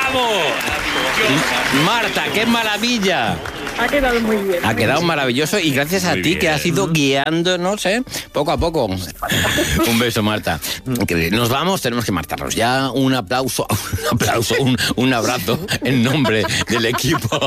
¡Bravo! Marta, qué maravilla. Ha quedado muy bien. Ha quedado maravilloso y gracias a ti que has ido guiándonos, poco a poco. Un beso, Marta. Nos vamos, tenemos que marcharnos ya. Un aplauso, un abrazo en nombre del equipo